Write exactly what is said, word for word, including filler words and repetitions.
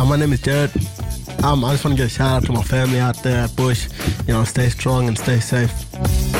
my name is Jared. Um, I just want to give a shout out to my family out there at Bush. You know, stay strong and stay safe.